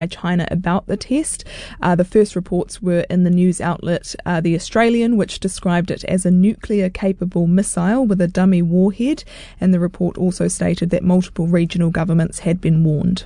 China about the test. The first reports were in the news outlet The Australian, which described it as a nuclear-capable missile with a dummy warhead, and the report also stated that multiple regional governments had been warned.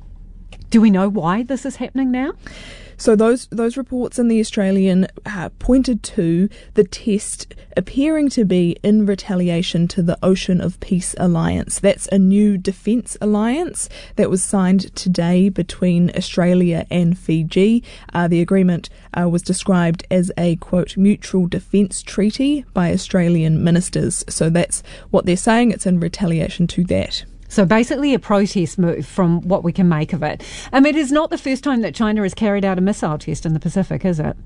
Do we know why this is happening now? So those reports in The Australian pointed to the test appearing to be in retaliation to the Ocean of Peace Alliance. That's a new defence alliance that was signed today between Australia and Fiji. The agreement was described as a, quote, mutual defence treaty by Australian ministers. So that's what they're saying. It's in retaliation to that. So basically a protest move from what we can make of it. It is not the first time that China has carried out a missile test in the Pacific, is it?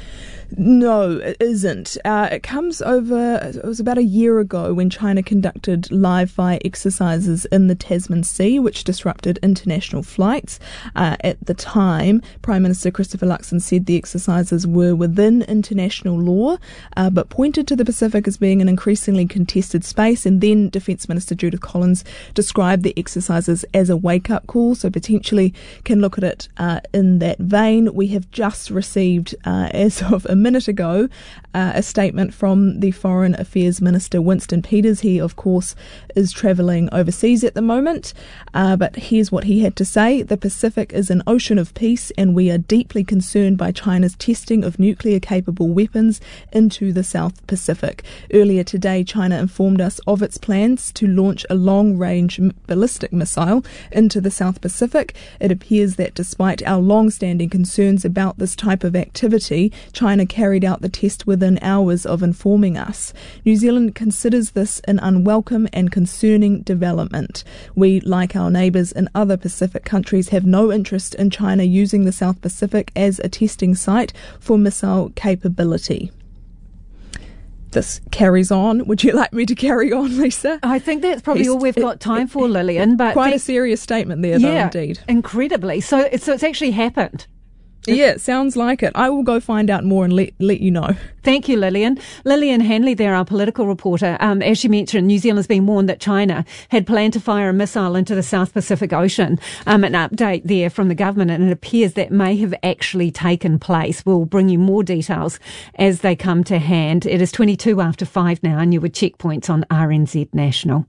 No, it isn't. It comes over, it was about a year ago when China conducted live fire exercises in the Tasman Sea, which disrupted international flights. At the time, Prime Minister Christopher Luxon said the exercises were within international law, but pointed to the Pacific as being an increasingly contested space. And then Defence Minister Judith Collins described the exercises as a wake-up call, so potentially can look at it in that vein. We have just received, as of a minute ago, a statement from the Foreign Affairs Minister Winston Peters. He, of course, is travelling overseas at the moment, but here's what he had to say. The Pacific is an ocean of peace, and we are deeply concerned by China's testing of nuclear-capable weapons into the South Pacific. Earlier today, China informed us of its plans to launch a long-range ballistic missile into the South Pacific. It appears that despite our long-standing concerns about this type of activity, China carried out the test within hours of informing us. New Zealand considers this an unwelcome and concerning development. We, like our neighbours in other Pacific countries, have no interest in China using the South Pacific as a testing site for missile capability. This carries on. Would you like me to carry on, Lisa? I think that's probably all we've got time for, Lillian. But quite a serious statement there, though, indeed. Incredibly. So it's actually happened. Yeah, it sounds like it. I will go find out more and let you know. Thank you, Lillian. Lillian Hanley there, our political reporter. As she mentioned, New Zealand's been warned that China had planned to fire a missile into the South Pacific Ocean. An update there from the government, and it appears that may have actually taken place. We'll bring you more details as they come to hand. It is 22 after 5 now, and you're with Checkpoints on RNZ National.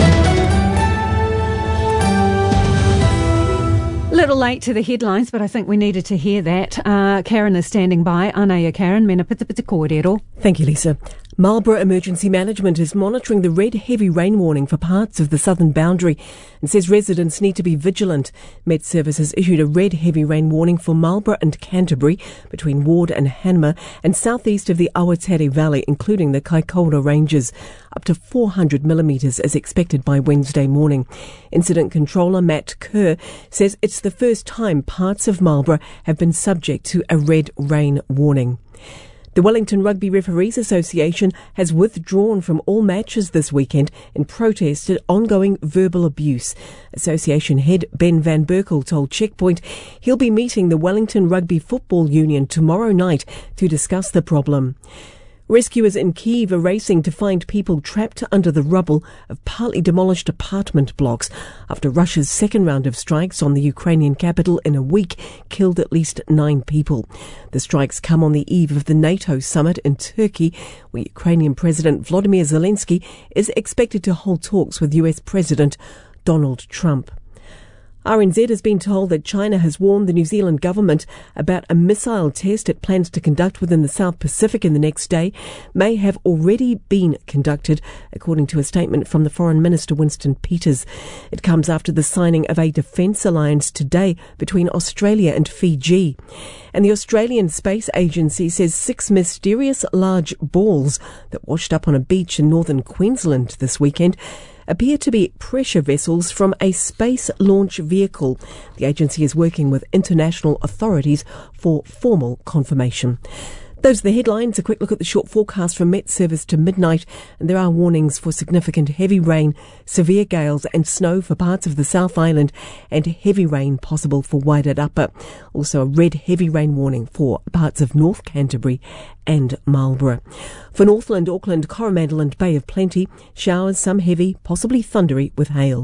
Little late to the headlines, but I think we needed to hear that. Karen is standing by. Anaya Karen, mena pita kōrero. Thank you, Lisa. Marlborough Emergency Management is monitoring the red heavy rain warning for parts of the southern boundary and says residents need to be vigilant. Met Service has issued a red heavy rain warning for Marlborough and Canterbury between Ward and Hanmer and southeast of the Awatere Valley, including the Kaikoura Ranges. Up to 400 millimetres is expected by Wednesday morning. Incident controller Matt Kerr says it's the first time parts of Marlborough have been subject to a red rain warning. The Wellington Rugby Referees Association has withdrawn from all matches this weekend in protest at ongoing verbal abuse. Association head Ben Van Berkel told Checkpoint he'll be meeting the Wellington Rugby Football Union tomorrow night to discuss the problem. Rescuers in Kyiv are racing to find people trapped under the rubble of partly demolished apartment blocks after Russia's second round of strikes on the Ukrainian capital in a week killed at least 9 people. The strikes come on the eve of the NATO summit in Turkey, where Ukrainian President Volodymyr Zelensky is expected to hold talks with US President Donald Trump. RNZ has been told that China has warned the New Zealand government about a missile test it plans to conduct within the South Pacific in the next day may have already been conducted, according to a statement from the Foreign Minister Winston Peters. It comes after the signing of a defence alliance today between Australia and Fiji. And the Australian Space Agency says 6 mysterious large balls that washed up on a beach in northern Queensland this weekend appear to be pressure vessels from a space launch vehicle. The agency is working with international authorities for formal confirmation. Those are the headlines. A quick look at the short forecast from Met Service to midnight, and there are warnings for significant heavy rain, severe gales and snow for parts of the South Island, and heavy rain possible for Wairarapa. Also a red heavy rain warning for parts of North Canterbury and Marlborough. For Northland, Auckland, Coromandel and Bay of Plenty, showers, some heavy, possibly thundery with hail.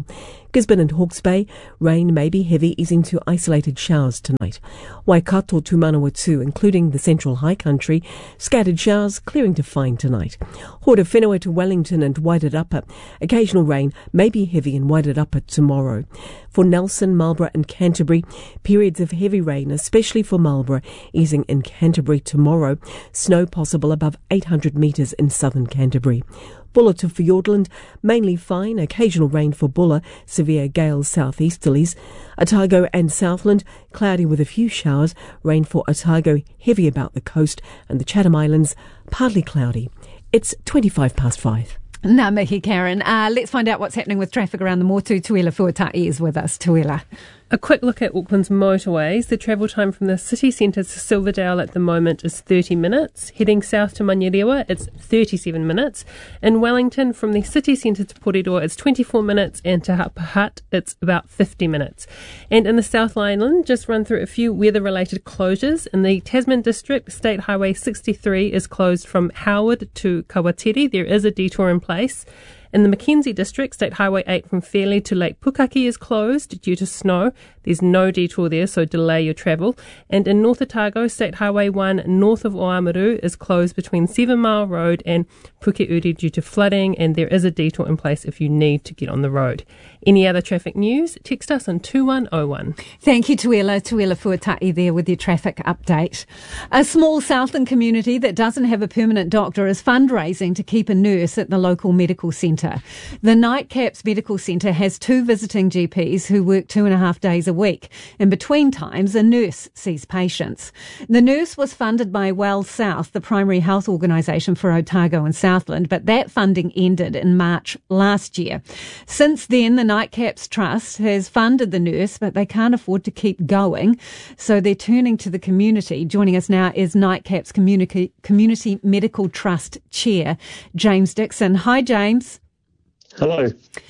Gisborne and Hawke's Bay, rain may be heavy, easing to isolated showers tonight. Waikato to Manawatu, including the central high country, scattered showers clearing to fine tonight. Horowhenua to Wellington and Wairarapa, occasional rain may be heavy in Wairarapa tomorrow. For Nelson, Marlborough and Canterbury, periods of heavy rain, especially for Marlborough, easing in Canterbury tomorrow. Snow possible above 800 metres in southern Canterbury. Bulla to Fiordland, mainly fine, occasional rain for Bulla, severe gales southeasterlies. Otago and Southland, cloudy with a few showers, rain for Otago, heavy about the coast, and the Chatham Islands, partly cloudy. It's 5:25. Ngā mihi, Karen. Let's find out what's happening with traffic around the Motu. Tuila Fuatai is with us. Tuila. A quick look at Auckland's motorways. The travel time from the city centre to Silverdale at the moment is 30 minutes. Heading south to Manurewa, it's 37 minutes. In Wellington, from the city centre to Porirua, it's 24 minutes, and to Hapa Hut, it's about 50 minutes. And in the South Island, just run through a few weather-related closures. In the Tasman district, State Highway 63 is closed from Howard to Kawatiri. There is a detour in place. In the Mackenzie district, State Highway 8 from Fairlie to Lake Pukaki is closed due to snow. There's no detour there, so delay your travel. And in North Otago, State Highway 1 north of Oamaru is closed between 7 Mile Road and Pukeuri due to flooding, and there is a detour in place if you need to get on the road. Any other traffic news? Text us on 2101. Thank you, Tuila. Tuila Fuatai there with your traffic update. A small southern community that doesn't have a permanent doctor is fundraising to keep a nurse at the local medical centre. The Nightcaps Medical Centre has 2 visiting GPs who work 2.5 days a week. In between times, a nurse sees patients. The nurse was funded by Well South, the primary health organisation for Otago and Southland, but that funding ended in March last year. Since then, the Nightcaps Trust has funded the nurse, but they can't afford to keep going, so they're turning to the community. Joining us now is Nightcaps Community Medical Trust Chair, James Dixon. Hi, James. Hello.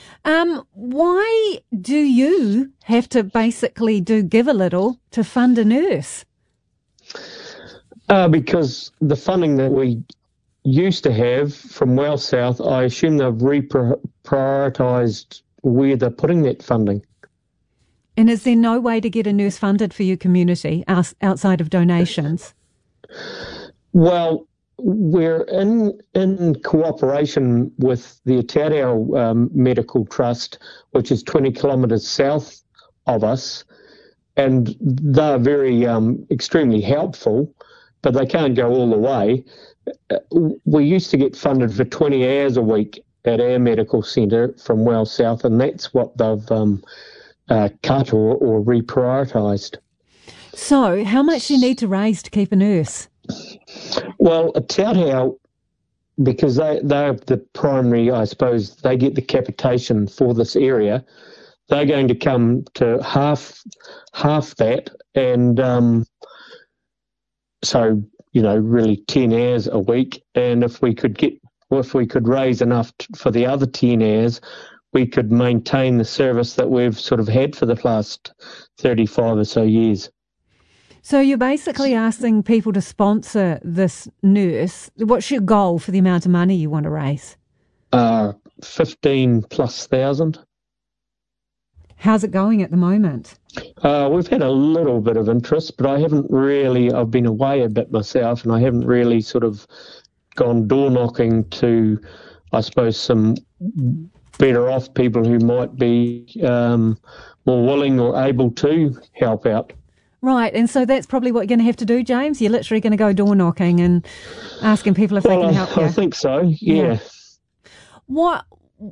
Why do you have to basically give a little to fund a nurse? Because the funding that we used to have from Well South, I assume they've reprioritised where they're putting that funding. And is there no way to get a nurse funded for your community outside of donations? Well, we're in cooperation with the Aotearoa Medical Trust, which is 20 kilometres south of us, and they're very extremely helpful, but they can't go all the way. We used to get funded for 20 hours a week at our medical centre from Well South, and that's what they've cut or reprioritised. So how much do you need to raise to keep a nurse? Well, Te Ao, because they're the primary, I suppose, they get the capitation for this area, they're going to come to half that, and so, really 10 hours a week. And if we could raise enough for the other 10 hours, we could maintain the service that we've sort of had for the last 35 or so years. So you're basically asking people to sponsor this nurse. What's your goal for the amount of money you want to raise? 15,000+. How's it going at the moment? We've had a little bit of interest, but I've been away a bit myself, and I haven't really sort of gone door knocking to, I suppose, some better off people who might be more willing or able to help out. Right, and so that's probably what you're going to have to do, James? You're literally going to go door knocking and asking people if they can help you? I think so, yeah. What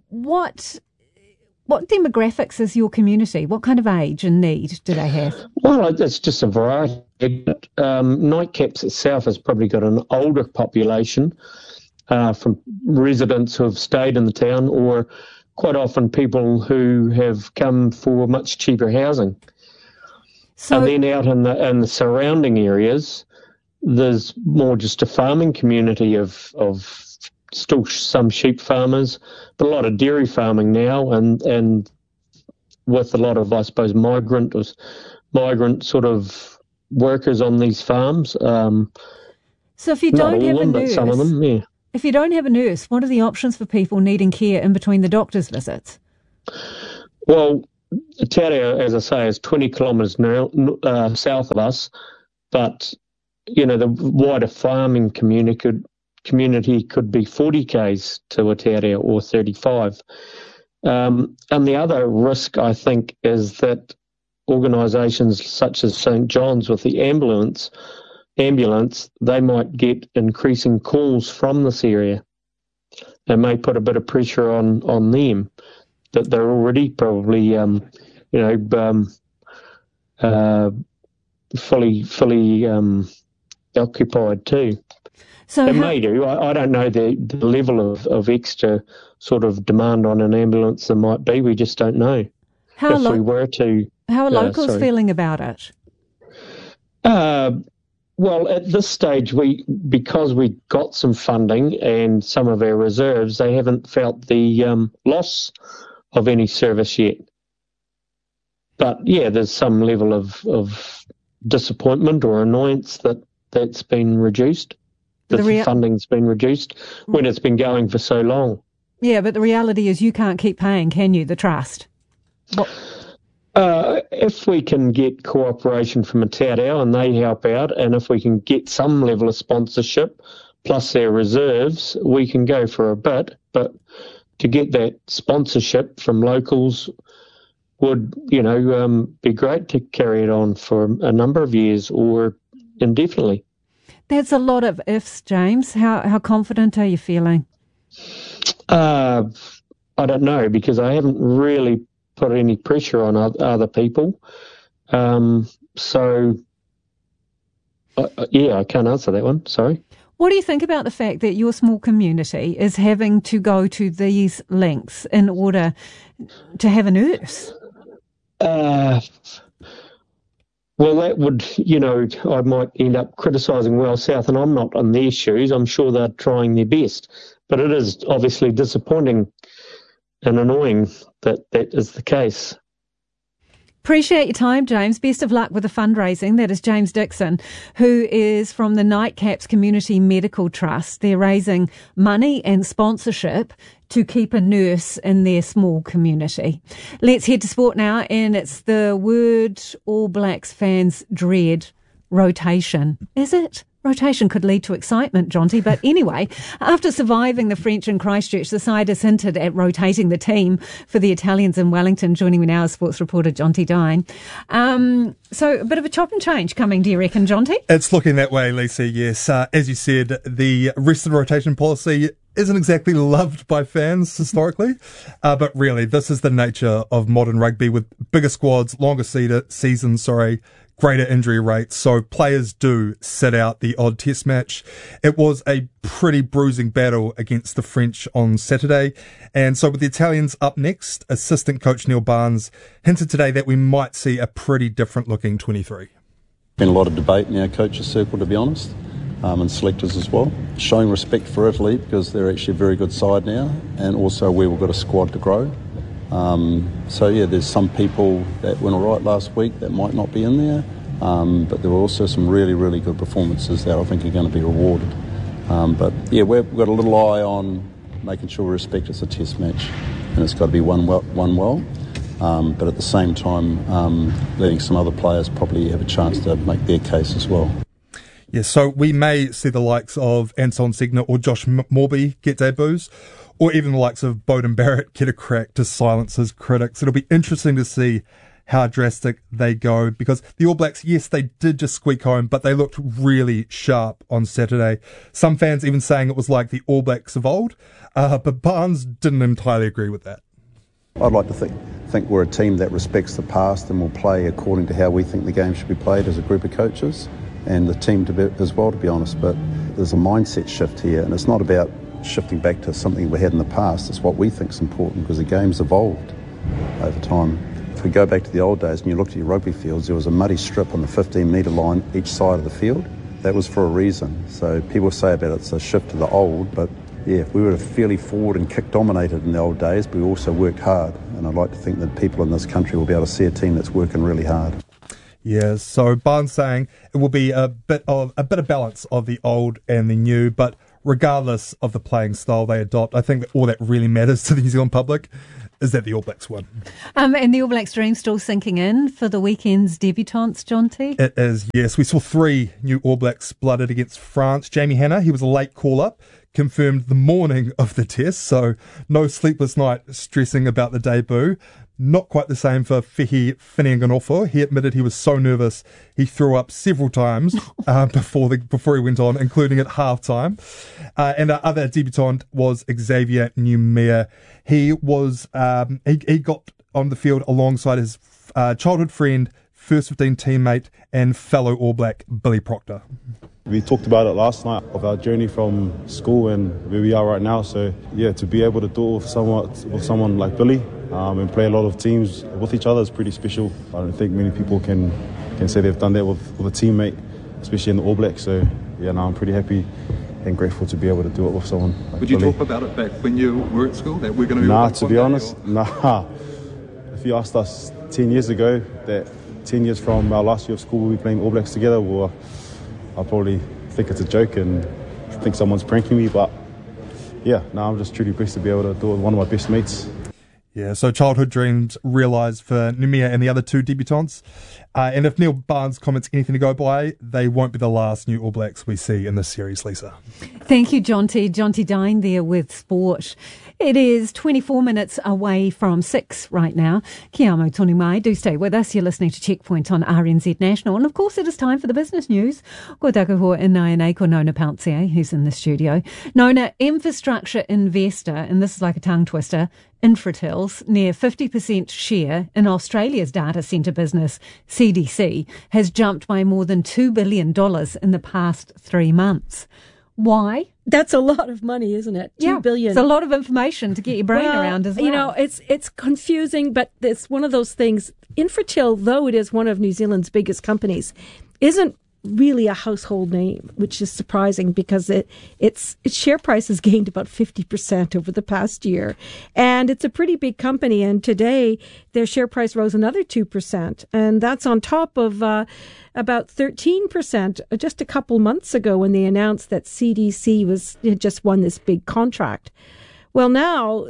demographics is your community? What kind of age and need do they have? Well, it's just a variety. Nightcaps itself has probably got an older population from residents who have stayed in the town, or quite often people who have come for much cheaper housing. So, and then out in the surrounding areas, there's more just a farming community of still some sheep farmers, but a lot of dairy farming now, and with a lot of, I suppose, migrant sort of workers on these farms. So if you don't have a nurse, some of them, yeah. If you don't have a nurse, what are the options for people needing care in between the doctor's visits? Well, Te Reo, as I say, is 20 kilometres south of us, but, the wider farming community could be 40 k's to Te Reo or 35. And the other risk, I think, is that organisations such as St John's with the ambulance, they might get increasing calls from this area. It may put a bit of pressure on them that they're already probably, fully occupied too. So it may do. I don't know the level of extra sort of demand on an ambulance there might be. We just don't know. How are sorry. locals feeling about it? Well, at this stage, because we got some funding and some of our reserves, they haven't felt the loss of any service yet. But yeah, there's some level of disappointment or annoyance that's been reduced. The funding's been reduced when it's been going for so long. Yeah, but the reality is you can't keep paying, can you, the trust? If we can get cooperation from Te Reo and they help out, and if we can get some level of sponsorship plus their reserves, we can go for a bit. But to get that sponsorship from locals would, be great to carry it on for a number of years or indefinitely. That's a lot of ifs, James. How confident are you feeling? I don't know, because I haven't really put any pressure on other people. I can't answer that one. Sorry. What do you think about the fact that your small community is having to go to these lengths in order to have a nurse? Well, that would, I might end up criticising Well South, and I'm not on their shoes. I'm sure they're trying their best. But it is obviously disappointing and annoying that is the case. Appreciate your time, James. Best of luck with the fundraising. That is James Dixon, who is from the Nightcaps Community Medical Trust. They're raising money and sponsorship to keep a nurse in their small community. Let's head to sport now, and it's the word All Blacks fans dread: rotation. Is it? Rotation could lead to excitement, Jonty, but anyway, after surviving the French in Christchurch, the side has hinted at rotating the team for the Italians in Wellington. Joining me now is sports reporter Jonty Dine. So a bit of a chop and change coming, do you reckon, Jonty? It's looking that way, Lisa, yes. As you said, the rest of the rotation policy isn't exactly loved by fans historically, but really, this is the nature of modern rugby with bigger squads, longer seasons, greater injury rates, so players do sit out the odd test match. It was a pretty bruising battle against the French on Saturday, and so with the Italians up next, assistant coach Neil Barnes hinted today that we might see a pretty different looking 23. Been a lot of debate in our coaches circle, to be honest, and selectors as well, showing respect for Italy because they're actually a very good side now, and also we've got a squad to grow. There's some people that went all right last week that might not be in there, but there were also some really, really good performances that I think are going to be rewarded. We've got a little eye on making sure we respect it's a test match and it's got to be won well. But at the same time, letting some other players probably have a chance to make their case as well. Yeah, so we may see the likes of Anton Segner or Josh Morby get debuts, or even the likes of Beauden Barrett get a crack to silence his critics. It'll be interesting to see how drastic they go, because the All Blacks, yes, they did just squeak home, but they looked really sharp on Saturday. Some fans even saying it was like the All Blacks of old, but Barnes didn't entirely agree with that. I'd like to think we're a team that respects the past and will play according to how we think the game should be played as a group of coaches, and the team as well, to be honest. But there's a mindset shift here, and it's not about shifting back to something we had in the past. It's what we think is important, because the game's evolved over time. If we go back to the old days and you looked at your rugby fields, there was a muddy strip on the 15-metre line each side of the field. That was for a reason. So people say about it's a shift to the old, but yeah, we were fairly forward and kick dominated in the old days, but we also worked hard. And I'd like to think that people in this country will be able to see a team that's working really hard. Yeah, so Barnes saying it will be a bit of balance of the old and the new, but regardless of the playing style they adopt, I think that all that really matters to the New Zealand public is that the All Blacks won. And the All Blacks dream still sinking in for the weekend's debutantes, John T? It is, yes. We saw 3 new All Blacks blooded against France. Jamie Hanna, he was a late call-up, confirmed the morning of the test, so no sleepless night stressing about the debut. Not quite the same for Fehi Finianganofo. He admitted he was so nervous he threw up several times before he went on, including at halftime. And our other debutant was Xavier Numia. He was he got on the field alongside his childhood friend, first 15 teammate, and fellow All Black Billy Proctor. We talked about it last night, of our journey from school and where we are right now. So, yeah, to be able to do it with someone like Billy and play a lot of teams with each other is pretty special. I don't think many people can say they've done that with a teammate, especially in the All Blacks. So, yeah, I'm pretty happy and grateful to be able to do it with someone like Would you Billy. talk about it back when you were at school, that we're going to be... Nah, to be honest, nah. If you asked us 10 years ago, that 10 years from our last year of school we'll be playing All Blacks together, well, I'll probably think it's a joke and think someone's pranking me, but yeah, now I'm just truly blessed to be able to do it with one of my best mates. Yeah, so childhood dreams realised for Numia and the other 2 debutants. And if Neil Barnes' comments anything to go by, they won't be the last new All Blacks we see in this series, Lisa. Thank you, John T. John T. Dine there with sport. It is 24 minutes away from 6 right now. Kia amo tonu mai. Do stay with us. You're listening to Checkpoint on RNZ National. And of course, it is time for the business news. Ko takuhoa inai nei ko Nona Pountsier, who's in the studio. Nona, infrastructure investor, and this is like a tongue twister, Infratil's near 50% share in Australia's data centre business, CDC, has jumped by more than $2 billion in the past 3 months. Why? That's a lot of money, isn't it? $2 billion. It's a lot of information to get your brain around as well. You know, it's confusing, but it's one of those things. Infratil, though it is one of New Zealand's biggest companies, isn't really a household name, which is surprising because its share price has gained about 50% over the past year. And it's a pretty big company. And today their share price rose another 2%. And that's on top of about 13% just a couple months ago when they announced that CDC had just won this big contract. Well, now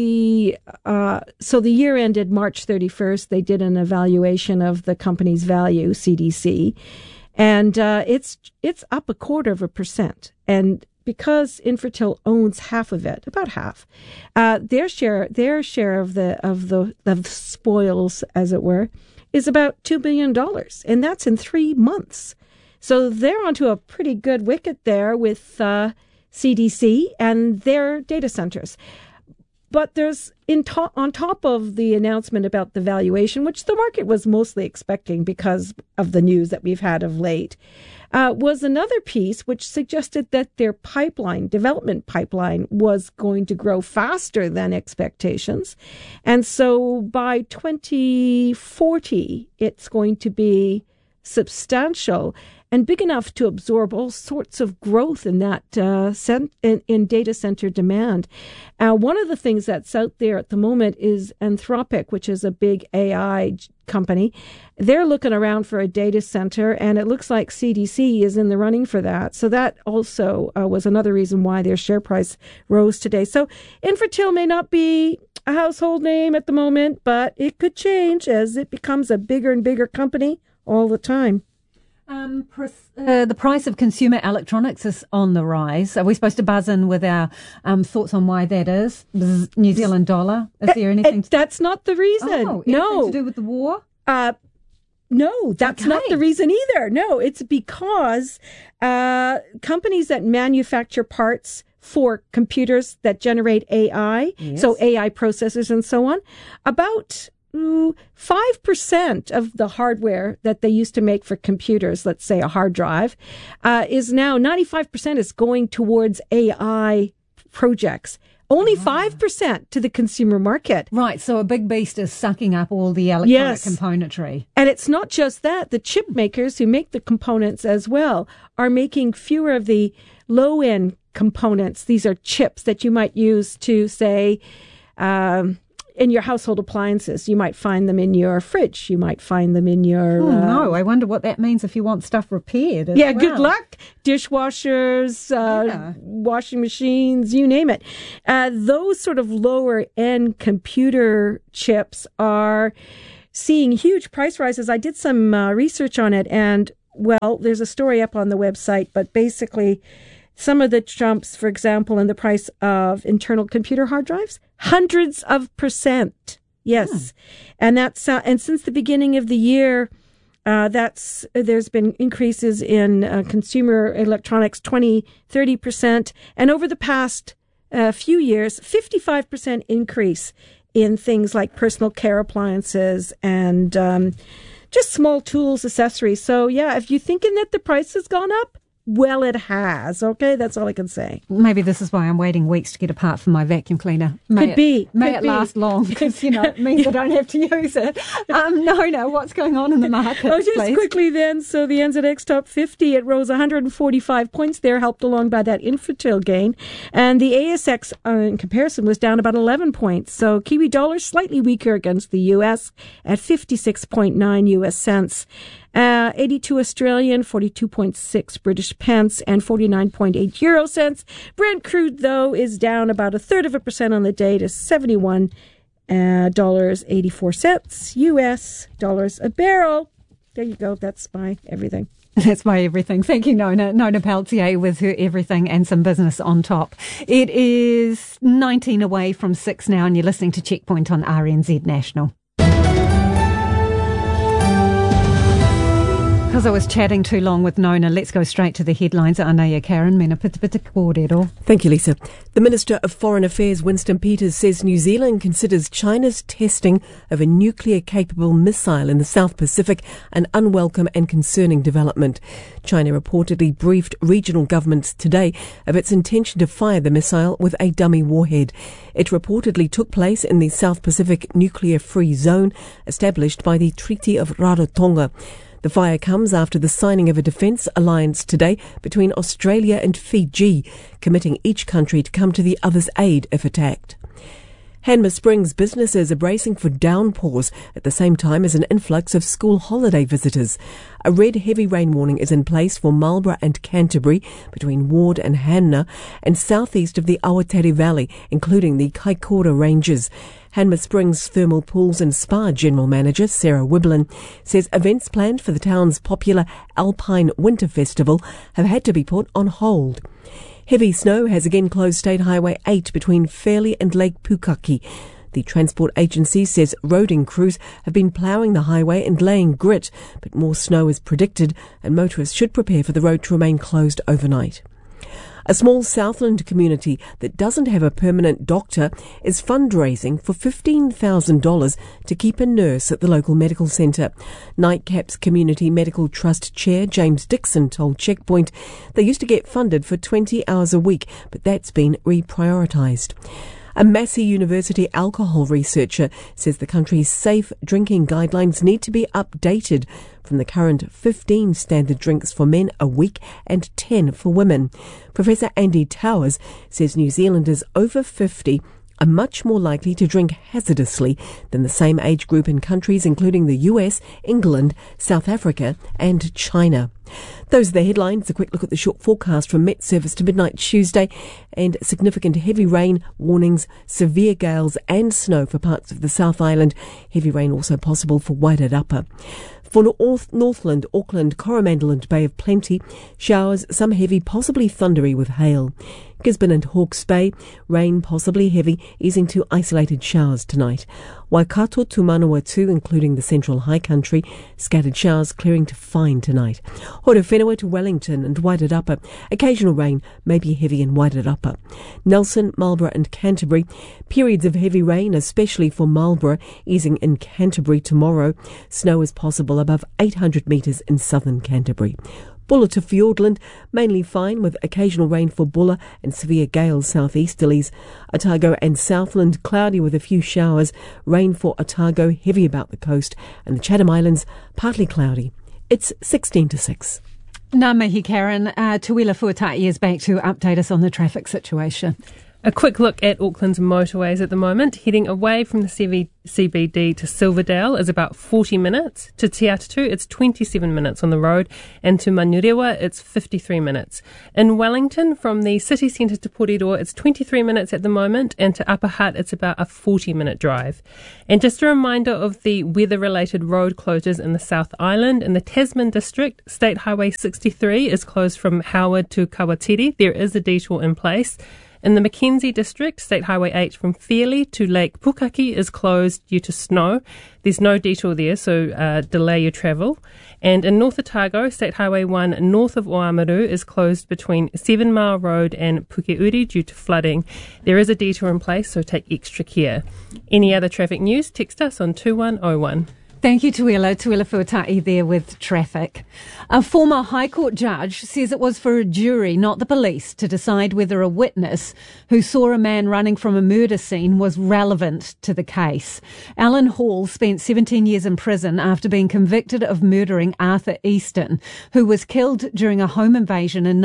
so the year ended March 31st. They did an evaluation of the company's value, CDC. And it's up 0.25%. And because Infratil owns half of it, about half, their share of the spoils, as it were, is about $2 billion. And that's in 3 months. So they're onto a pretty good wicket there with CDC and their data centers. But there's on top of the announcement about the valuation, which the market was mostly expecting because of the news that we've had of late, was another piece which suggested that their development pipeline was going to grow faster than expectations. And so by 2040, it's going to be substantial and big enough to absorb all sorts of growth in that in data center demand. One of the things that's out there at the moment is Anthropic, which is a big AI company. They're looking around for a data center, and it looks like CDC is in the running for that. So that also was another reason why their share price rose today. So Infratil may not be a household name at the moment, but it could change as it becomes a bigger and bigger company all the time. The price of consumer electronics is on the rise. Are we supposed to buzz in with our thoughts on why that is? New Zealand dollar? Is there anything? That's not the reason. Oh, no. To do with the war? No, that's not the reason either. No, it's because companies that manufacture parts for computers that generate AI, so AI processors and so on, about 5% of the hardware that they used to make for computers, let's say a hard drive, is now 95% is going towards AI projects. Only 5% to the consumer market. Right, so a big beast is sucking up all the electronic componentry. And it's not just that. The chip makers who make the components as well are making fewer of the low-end components. These are chips that you might use to, say, in your household appliances. You might find them in your fridge. You might find them in your... no, I wonder what that means if you want stuff repaired. Yeah, well. Good luck. Dishwashers, washing machines, you name it. Those sort of lower-end computer chips are seeing huge price rises. I did some research on it, and, well, there's a story up on the website, but basically some of the jumps, for example, in the price of internal computer hard drives, hundreds of %. Yes. And that's and since the beginning of the year, there's been increases in consumer electronics 20-30%, and over the past few years 55% increase in things like personal care appliances and just small tools, accessories. So yeah, if you're thinking that the price has gone up, well, it has. Okay, that's all I can say. Maybe this is why I'm waiting weeks to get a part for my vacuum cleaner. May it last long, because it means I don't have to use it. No, what's going on in the market? Just please? Quickly then. So the NZX Top 50, it rose 145 points there, helped along by that Infratil gain, and the ASX in comparison was down about 11 points. So Kiwi dollar slightly weaker against the US at 56.9 US cents. 82 Australian, 42.6 British pence, and 49.8 euro cents. Brent crude, though, is down about 1/3% on the day to $71.84 US dollars a barrel. There you go. That's my everything. That's my everything. Thank you, Nona. Nona Peltier with her everything and some business on top. It is 19 away from 6 now, and you're listening to Checkpoint on RNZ National. Because I was chatting too long with Nona, let's go straight to the headlines. Anaya Karen, mena pita kōrero. Thank you, Lisa. The Minister of Foreign Affairs, Winston Peters, says New Zealand considers China's testing of a nuclear-capable missile in the South Pacific an unwelcome and concerning development. China reportedly briefed regional governments today of its intention to fire the missile with a dummy warhead. It reportedly took place in the South Pacific nuclear-free zone established by the Treaty of Rarotonga. The fire comes after the signing of a defence alliance today between Australia and Fiji, committing each country to come to the other's aid if attacked. Hanmer Springs businesses are bracing for downpours at the same time as an influx of school holiday visitors. A red heavy rain warning is in place for Marlborough and Canterbury, between Ward and Hanmer, and southeast of the Awatere Valley, including the Kaikoura Ranges. Hanmer Springs Thermal Pools and Spa General Manager Sarah Wiblin says events planned for the town's popular Alpine Winter Festival have had to be put on hold. Heavy snow has again closed State Highway 8 between Fairlie and Lake Pukaki. The transport agency says roading crews have been ploughing the highway and laying grit, but more snow is predicted and motorists should prepare for the road to remain closed overnight. A small Southland community that doesn't have a permanent doctor is fundraising for $15,000 to keep a nurse at the local medical centre. Nightcap's Community Medical Trust Chair James Dixon told Checkpoint they used to get funded for 20 hours a week, but that's been reprioritised. A Massey University alcohol researcher says the country's safe drinking guidelines need to be updated from the current 15 standard drinks for men a week and 10 for women. Professor Andy Towers says New Zealanders over 50 are much more likely to drink hazardously than the same age group in countries including the US, England, South Africa and China. Those are the headlines. A quick look at the short forecast from Met Service to midnight Tuesday, and significant heavy rain warnings, severe gales and snow for parts of the South Island. Heavy rain also possible for Wairarapa. For Northland, Auckland, Coromandel and Bay of Plenty, showers, some heavy, possibly thundery with hail. Gisborne and Hawke's Bay, rain possibly heavy, easing to isolated showers tonight. Waikato to Manawatu, including the Central High Country, scattered showers clearing to fine tonight. Horowhenua to Wellington and Wairarapa, occasional rain, maybe heavy in Wairarapa. Nelson, Marlborough and Canterbury, periods of heavy rain, especially for Marlborough, easing in Canterbury tomorrow. Snow is possible above 800 metres in southern Canterbury. Bulla to Fiordland, mainly fine with occasional rain for Bulla and severe gales southeasterlies. Otago and Southland, cloudy with a few showers. Rain for Otago, heavy about the coast. And the Chatham Islands, partly cloudy. It's 16 to 6. Ngā mihi, Karen. Tuila Fuatai is back to update us on the traffic situation. A quick look at Auckland's motorways at the moment. Heading away from the CBD to Silverdale is about 40 minutes. To Te Atatu, it's 27 minutes on the road. And to Manurewa, it's 53 minutes. In Wellington, from the city centre to Porirua, it's 23 minutes at the moment. And to Upper Hutt, it's about a 40-minute drive. And just a reminder of the weather-related road closures in the South Island. In the Tasman district, State Highway 63 is closed from Howard to Kawatiri. There is a detour in place. In the Mackenzie district, State Highway 8 from Fairley to Lake Pukaki is closed due to snow. There's no detour there, so delay your travel. And in North Otago, State Highway 1 north of Oamaru is closed between 7 Mile Road and Pukeuri due to flooding. There is a detour in place, so take extra care. Any other traffic news, text us on 2101. Thank you, Tuila Fuatai there with traffic. A former High Court judge says it was for a jury, not the police, to decide whether a witness who saw a man running from a murder scene was relevant to the case. Alan Hall spent 17 years in prison after being convicted of murdering Arthur Easton, who was killed during a home invasion in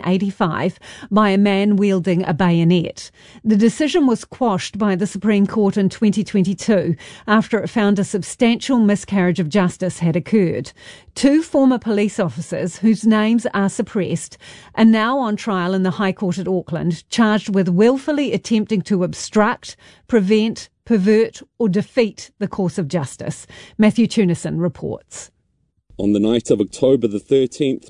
1985 by a man wielding a bayonet. The decision was quashed by the Supreme Court in 2022 after it found a substantial miscarriage of justice had occurred. Two former police officers, whose names are suppressed, are now on trial in the High Court at Auckland, charged with willfully attempting to obstruct, prevent, pervert or defeat the course of justice. Matthew Tunison reports. On the night of October the 13th,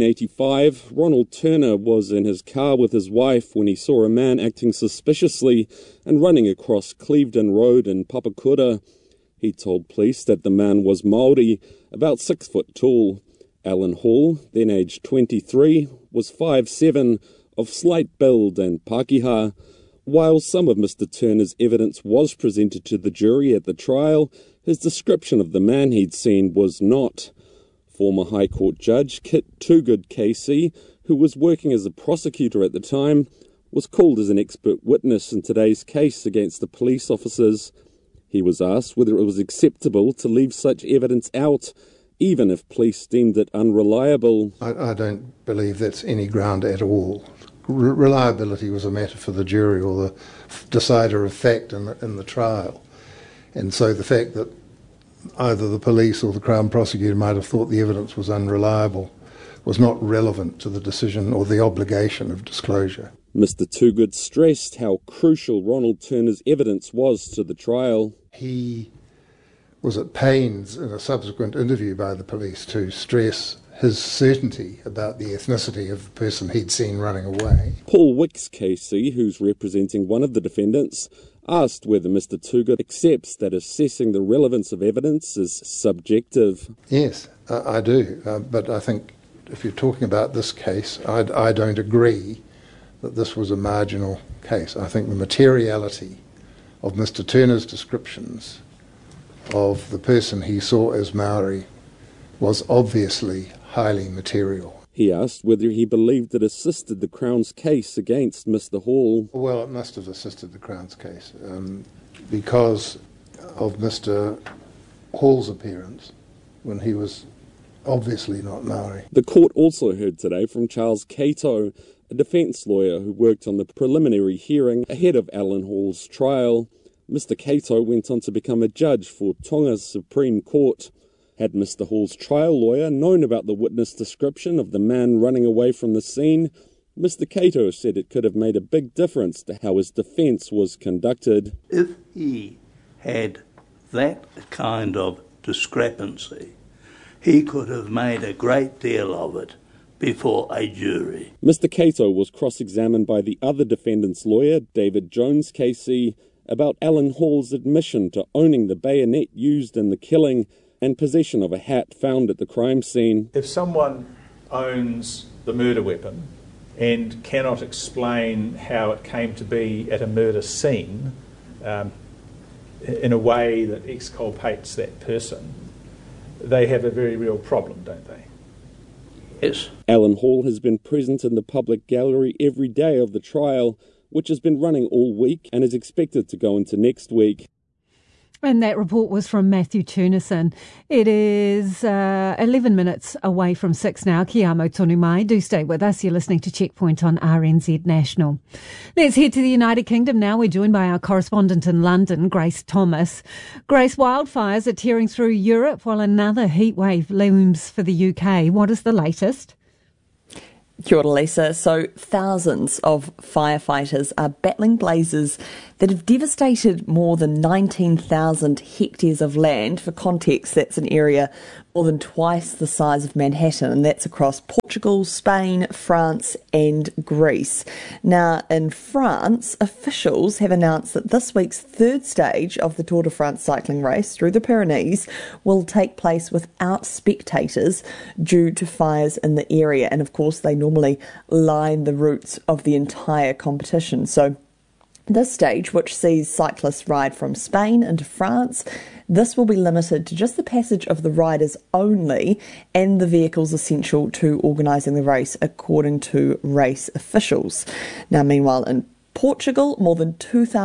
1985, Ronald Turner was in his car with his wife when he saw a man acting suspiciously and running across Clevedon Road in Papakura. He told police that the man was Māori, about 6 foot tall. Alan Hall, then aged 23, was 5'7", of slight build and Pākehā. While some of Mr Turner's evidence was presented to the jury at the trial, his description of the man he'd seen was not. Former High Court Judge Kit Toogood KC, who was working as a prosecutor at the time, was called as an expert witness in today's case against the police officers. He was asked whether it was acceptable to leave such evidence out, even if police deemed it unreliable. I don't believe that's any ground at all. Reliability was a matter for the jury or the decider of fact in the trial. And so the fact that either the police or the Crown Prosecutor might have thought the evidence was unreliable was not relevant to the decision or the obligation of disclosure. Mr Toogood stressed how crucial Ronald Turner's evidence was to the trial. He was at pains in a subsequent interview by the police to stress his certainty about the ethnicity of the person he'd seen running away. Paul Wicks KC, who's representing one of the defendants, asked whether Mr Toogood accepts that assessing the relevance of evidence is subjective. Yes, I do, but I think if you're talking about this case, I don't agree that this was a marginal case. I think the materiality of Mr Turner's descriptions of the person he saw as Maori was obviously highly material. He asked whether he believed it assisted the Crown's case against Mr Hall. Well, it must have assisted the Crown's case because of Mr Hall's appearance when he was obviously not Maori. The court also heard today from Charles Cato, a defence lawyer who worked on the preliminary hearing ahead of Alan Hall's trial. Mr Cato went on to become a judge for Tonga's Supreme Court. Had Mr Hall's trial lawyer known about the witness description of the man running away from the scene, Mr Cato said it could have made a big difference to how his defence was conducted. If he had that kind of discrepancy, he could have made a great deal of it before a jury. Mr Cato was cross-examined by the other defendant's lawyer, David Jones KC, about Alan Hall's admission to owning the bayonet used in the killing and possession of a hat found at the crime scene. If someone owns the murder weapon and cannot explain how it came to be at a murder scene in a way that exculpates that person, they have a very real problem, don't they? Yes. Alan Hall has been present in the public gallery every day of the trial, which has been running all week and is expected to go into next week. And that report was from Matthew Tunison. It is 11 minutes away from 6 now. Kia amo tonu mai. Do stay with us. You're listening to Checkpoint on RNZ National. Let's head to the United Kingdom now. We're joined by our correspondent in London, Grace Thomas. Grace, wildfires are tearing through Europe while another heatwave looms for the UK. What is the latest? Kia ora, Lisa. So thousands of firefighters are battling blazes that have devastated more than 19,000 hectares of land. For context, that's an area more than twice the size of Manhattan, and that's across Portugal, Spain, France and Greece. Now, in France, officials have announced that this week's third stage of the Tour de France cycling race through the Pyrenees will take place without spectators due to fires in the area. And of course, they normally line the routes of the entire competition. So this stage, which sees cyclists ride from Spain into France, this will be limited to just the passage of the riders only and the vehicles essential to organising the race, according to race officials. Now, meanwhile, in Portugal, more than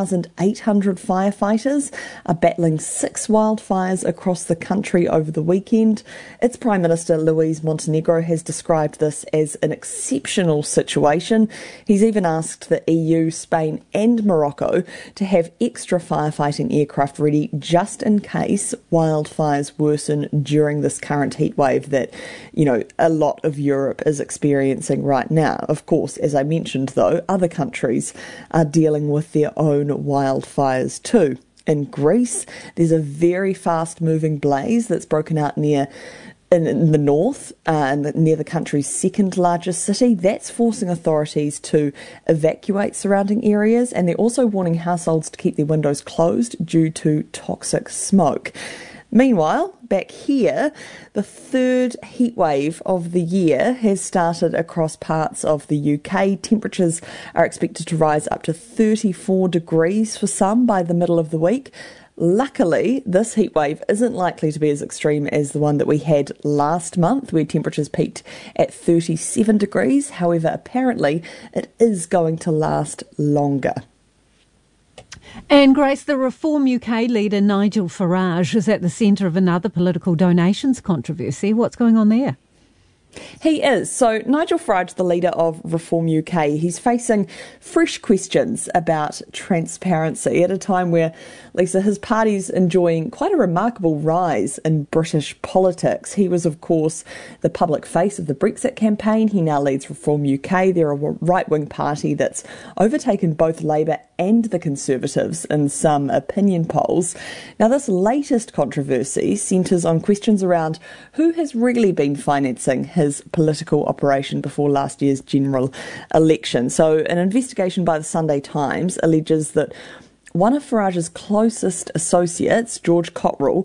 2,800 firefighters are battling 6 wildfires across the country over the weekend. Its Prime Minister, Luís Montenegro, has described this as an exceptional situation. He's even asked the EU, Spain and Morocco to have extra firefighting aircraft ready just in case wildfires worsen during this current heatwave that, a lot of Europe is experiencing right now. Of course, as I mentioned, though, other countries are dealing with their own wildfires too. In Greece, there's a very fast-moving blaze that's broken out in the north, near the country's second largest city. That's forcing authorities to evacuate surrounding areas, and they're also warning households to keep their windows closed due to toxic smoke. Meanwhile, back here, the third heatwave of the year has started across parts of the UK. Temperatures are expected to rise up to 34 degrees for some by the middle of the week. Luckily, this heatwave isn't likely to be as extreme as the one that we had last month, where temperatures peaked at 37 degrees. However, apparently, it is going to last longer. And Grace, the Reform UK leader Nigel Farage is at the centre of another political donations controversy. What's going on there? He is. So Nigel Farage, the leader of Reform UK, he's facing fresh questions about transparency at a time where, Lisa, his party's enjoying quite a remarkable rise in British politics. He was, of course, the public face of the Brexit campaign. He now leads Reform UK. They're a right-wing party that's overtaken both Labour and the Conservatives in some opinion polls. Now, this latest controversy centres on questions around who has really been financing his political operation before last year's general election. So an investigation by the Sunday Times alleges that one of Farage's closest associates, George Cotterill,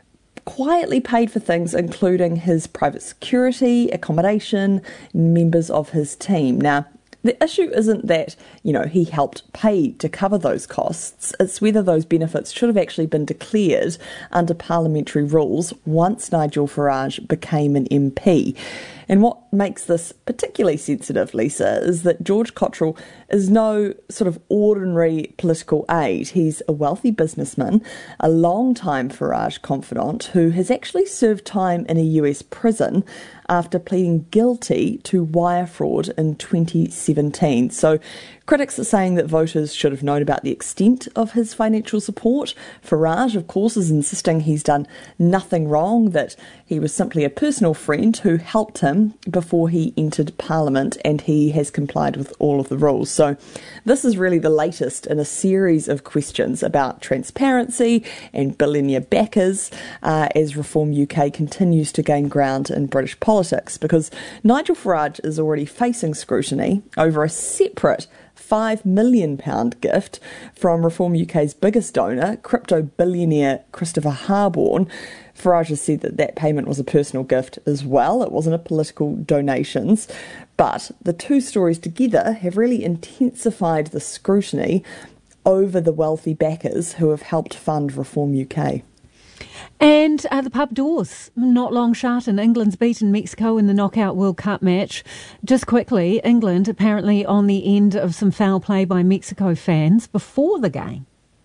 quietly paid for things including his private security, accommodation, members of his team. Now, the issue isn't that, he helped pay to cover those costs. It's whether those benefits should have actually been declared under parliamentary rules once Nigel Farage became an MP. And what makes this particularly sensitive, Lisa, is that George Cotterill is no sort of ordinary political aide. He's a wealthy businessman, a long-time Farage confidant who has actually served time in a US prison after pleading guilty to wire fraud in 2017. So critics are saying that voters should have known about the extent of his financial support. Farage, of course, is insisting he's done nothing wrong, that he was simply a personal friend who helped him before he entered Parliament, and he has complied with all of the rules. So this is really the latest in a series of questions about transparency and billionaire backers as Reform UK continues to gain ground in British politics, because Nigel Farage is already facing scrutiny over a separate £5 million gift from Reform UK's biggest donor, crypto billionaire Christopher Harborne. Farage has said that payment was a personal gift as well. It wasn't a political donations. But the two stories together have really intensified the scrutiny over the wealthy backers who have helped fund Reform UK. And the pub doors not long shut, and England's beaten Mexico in the Knockout World Cup match. Just quickly, England apparently on the end of some foul play by Mexico fans before the game.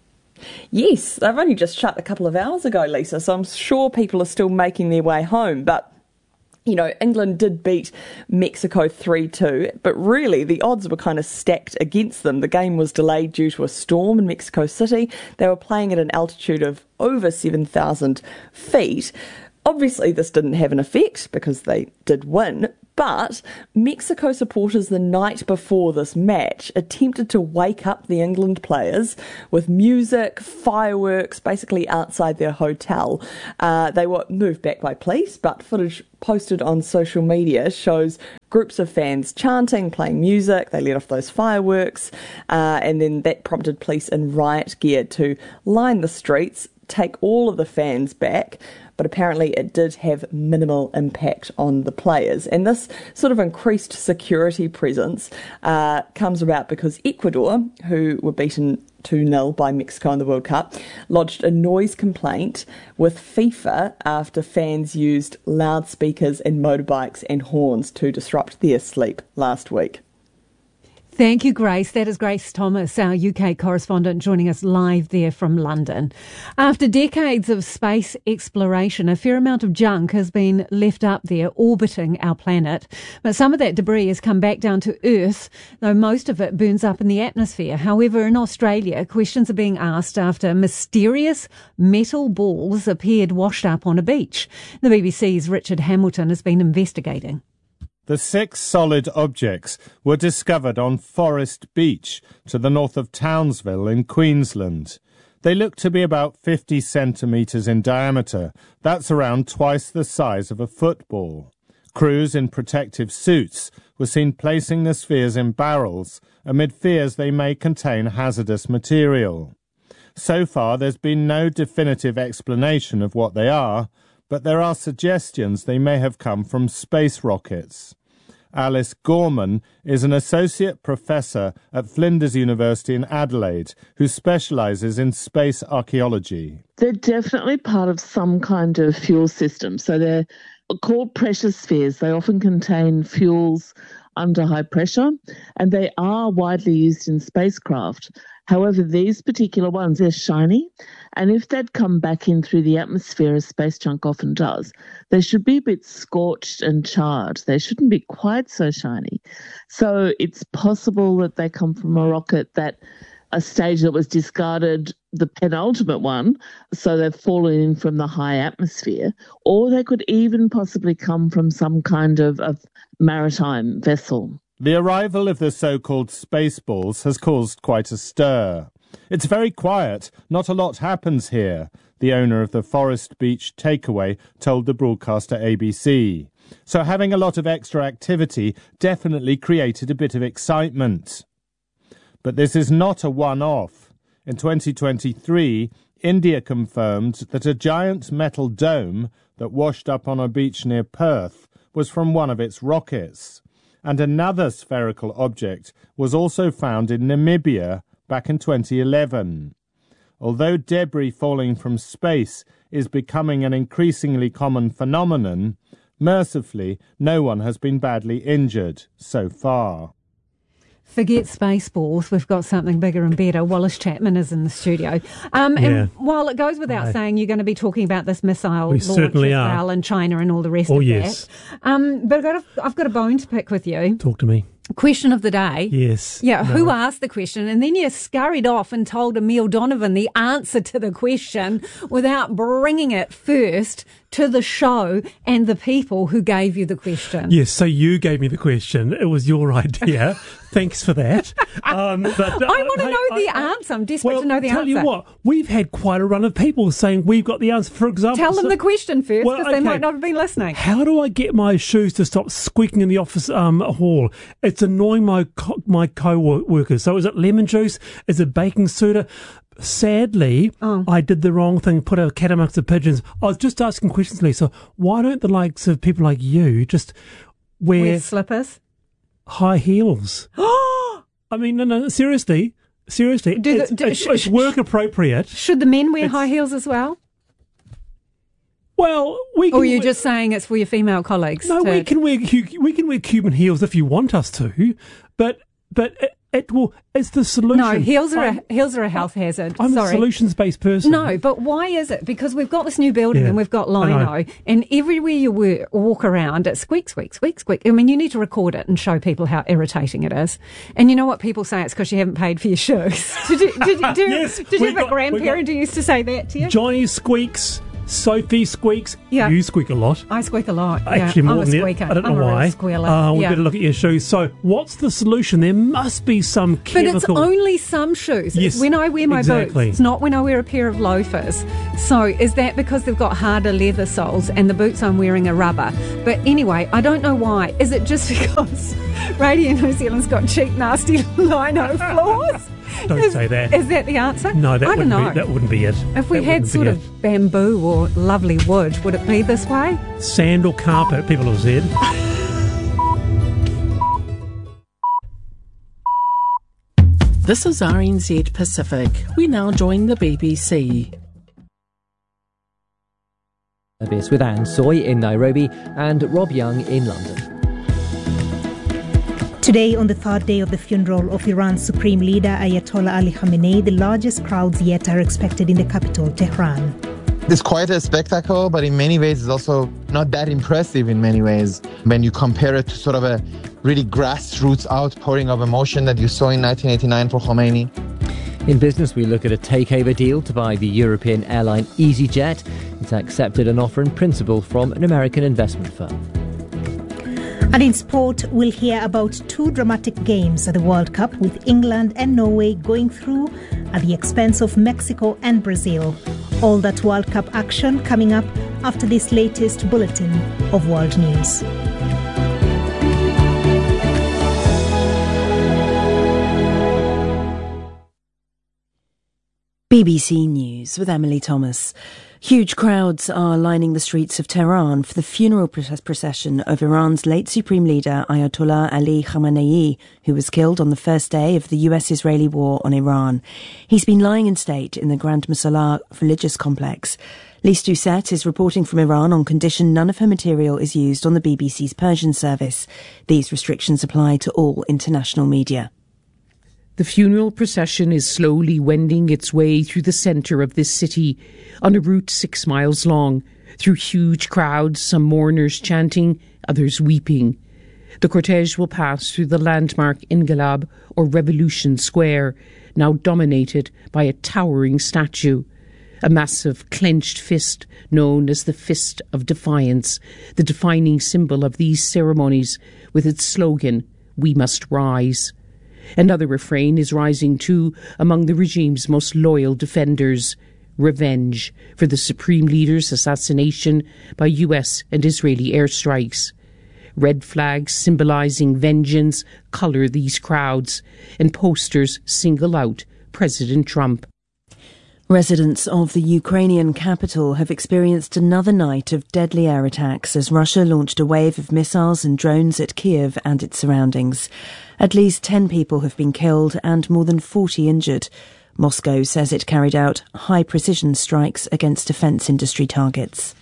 Yes, they've only just shut a couple of hours ago, Lisa, so I'm sure people are still making their way home. But, you know, England did beat Mexico 3-2, but really the odds were kind of stacked against them. The game was delayed due to a storm in Mexico City. They were playing at an altitude of over 7,000 feet. Obviously, this didn't have an effect because they did win, but Mexico supporters the night before this match attempted to wake up the England players with music, fireworks, basically outside their hotel. They were moved back by police, but footage posted on social media shows groups of fans chanting, playing music. They let off those fireworks, and then that prompted police in riot gear to line the streets, take all of the fans back. But apparently it did have minimal impact on the players. And this sort of increased security presence comes about because Ecuador, who were beaten 2-0 by Mexico in the World Cup, lodged a noise complaint with FIFA after fans used loudspeakers and motorbikes and horns to disrupt their sleep last week. Thank you, Grace. That is Grace Thomas, our UK correspondent, joining us live there from London. After decades of space exploration, a fair amount of junk has been left up there orbiting our planet. But some of that debris has come back down to Earth, though most of it burns up in the atmosphere. However, in Australia, questions are being asked after mysterious metal balls appeared washed up on a beach. The BBC's Richard Hamilton has been investigating. The 6 solid objects were discovered on Forest Beach to the north of Townsville in Queensland. They look to be about 50 centimetres in diameter. That's around twice the size of a football. Crews in protective suits were seen placing the spheres in barrels amid fears they may contain hazardous material. So far, there's been no definitive explanation of what they are, but there are suggestions they may have come from space rockets. Alice Gorman is an associate professor at Flinders University in Adelaide who specialises in space archaeology. They're definitely part of some kind of fuel system. So they're called pressure spheres. They often contain fuels under high pressure, and they are widely used in spacecraft. However, these particular ones, they're shiny, and if they'd come back in through the atmosphere, as space junk often does, they should be a bit scorched and charred. They shouldn't be quite so shiny. So it's possible that they come from a rocket that a stage that was discarded, the penultimate one, so they've fallen in from the high atmosphere, or they could even possibly come from some kind of maritime vessel. The arrival of the so-called Spaceballs has caused quite a stir. It's very quiet, not a lot happens here, the owner of the Forest Beach takeaway told the broadcaster ABC. So having a lot of extra activity definitely created a bit of excitement. But this is not a one-off. In 2023, India confirmed that a giant metal dome that washed up on a beach near Perth was from one of its rockets. And another spherical object was also found in Namibia back in 2011. Although debris falling from space is becoming an increasingly common phenomenon, mercifully, no one has been badly injured so far. Forget Spaceballs, we've got something bigger and better. Wallace Chapman is in the studio. And while it goes without saying, you're going to be talking about this missile launch as well in China and all the rest of that. But I've got a bone to pick with you. Talk to me. Question of the day. Yes. Yeah, who asked the question? And then you scurried off and told Emile Donovan the answer to the question without bringing it first to the show and the people who gave you the question. Yes, so you gave me the question. It was your idea. Thanks for that. I want to know the answer. I'm desperate to know the answer. Tell you what, we've had quite a run of people saying we've got the answer. For example, tell them the question first, because they might not have been listening. How do I get my shoes to stop squeaking in the office hall? It's annoying my co-workers. So is it lemon juice? Is it baking soda? Sadly, I did the wrong thing, put a cat amongst the pigeons. I was just asking questions, Lisa. Why don't the likes of people like you just wear slippers? High heels. I mean, no, seriously. It's work appropriate. Should the men wear high heels as well? Well, or you're just saying it's for your female colleagues? No, we can wear Cuban heels if you want us to, but It's the solution. No, heels are a health hazard. I'm Sorry. a solutions-based person. No, but why is it? Because we've got this new building and we've got lino, and everywhere you walk around, it's squeak, squeak, squeak, squeak. I mean, you need to record it and show people how irritating it is. And you know what people say? It's because you haven't paid for your shoes. Did you have a grandparent who used to say that to you? Johnny squeaks. Sophie squeaks. Yeah. You squeak a lot. I squeak a lot. Actually, I'm more a than squeaker. I don't know I'm why. A real squealer. We better look at your shoes. So, what's the solution? There must be some chemical. But it's only some shoes. Yes, it's when I wear my exactly. boots. It's not when I wear a pair of loafers. So, is that because they've got harder leather soles and the boots I'm wearing are rubber? But anyway, I don't know why. Is it just because Radio New Zealand's got cheap, nasty lino floors? Don't say that. Is that the answer? No, that wouldn't be it. If we had sort of bamboo or lovely wood, would it be this way? Sand or carpet, people have said. This is RNZ Pacific. We now join the BBC. This with Anne Soy in Nairobi and Rob Young in London. Today, on the third day of the funeral of Iran's Supreme Leader Ayatollah Ali Khamenei, the largest crowds yet are expected in the capital, Tehran. It's quite a spectacle, but in many ways it's also not that impressive in many ways when you compare it to sort of a really grassroots outpouring of emotion that you saw in 1989 for Khomeini. In business, we look at a takeover deal to buy the European airline EasyJet. It's accepted an offer in principle from an American investment firm. And in sport, we'll hear about two dramatic games at the World Cup, with England and Norway going through at the expense of Mexico and Brazil. All that World Cup action coming up after this latest bulletin of world news. BBC News with Emily Thomas. Huge crowds are lining the streets of Tehran for the funeral procession of Iran's late Supreme Leader Ayatollah Ali Khamenei, who was killed on the first day of the US-Israeli war on Iran. He's been lying in state in the Grand Musalla religious complex. Lise Doucette is reporting from Iran on condition none of her material is used on the BBC's Persian service. These restrictions apply to all international media. The funeral procession is slowly wending its way through the centre of this city, on a route 6 miles long, through huge crowds, some mourners chanting, others weeping. The cortege will pass through the landmark Inqilab, or Revolution Square, now dominated by a towering statue. A massive clenched fist known as the Fist of Defiance, the defining symbol of these ceremonies, with its slogan, "We must rise." Another refrain is rising too among the regime's most loyal defenders: revenge for the Supreme Leader's assassination by US and Israeli airstrikes. Red flags symbolising vengeance colour these crowds, and posters single out President Trump. Residents of the Ukrainian capital have experienced another night of deadly air attacks as Russia launched a wave of missiles and drones at Kiev and its surroundings. At least 10 people have been killed and more than 40 injured. Moscow says it carried out high-precision strikes against defence industry targets.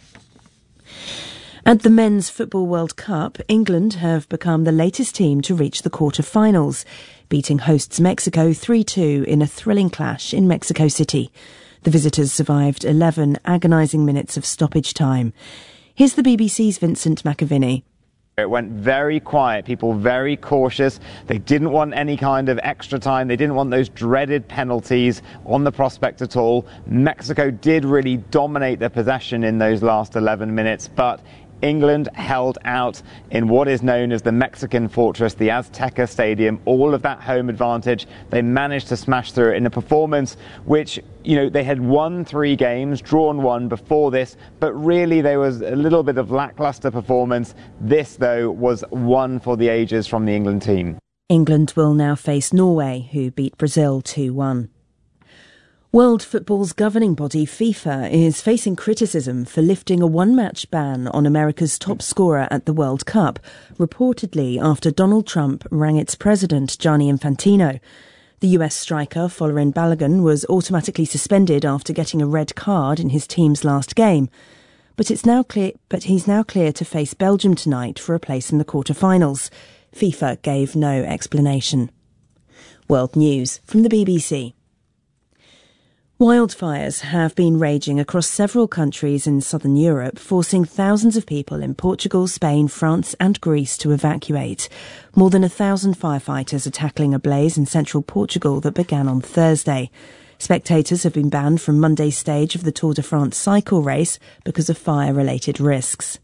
At the Men's Football World Cup, England have become the latest team to reach the quarter-finals, beating hosts Mexico 3-2 in a thrilling clash in Mexico City. The visitors survived 11 agonising minutes of stoppage time. Here's the BBC's Vincent McAviney. It went very quiet, people very cautious. They didn't want any kind of extra time. They didn't want those dreaded penalties on the prospect at all. Mexico did really dominate their possession in those last 11 minutes, but England held out in what is known as the Mexican fortress, the Azteca Stadium. All of that home advantage, they managed to smash through it in a performance which, they had won 3 games, drawn 1 before this, but really there was a little bit of lackluster performance. This, though, was one for the ages from the England team. England will now face Norway, who beat Brazil 2-1. World football's governing body, FIFA, is facing criticism for lifting a one-match ban on America's top scorer at the World Cup, reportedly after Donald Trump rang its president, Gianni Infantino. The US striker, Folarin Balogun, was automatically suspended after getting a red card in his team's last game. But he's now clear to face Belgium tonight for a place in the quarter-finals. FIFA gave no explanation. World News from the BBC. Wildfires have been raging across several countries in southern Europe, forcing thousands of people in Portugal, Spain, France and Greece to evacuate. More than 1,000 firefighters are tackling a blaze in central Portugal that began on Thursday. Spectators have been banned from Monday's stage of the Tour de France cycle race because of fire-related risks.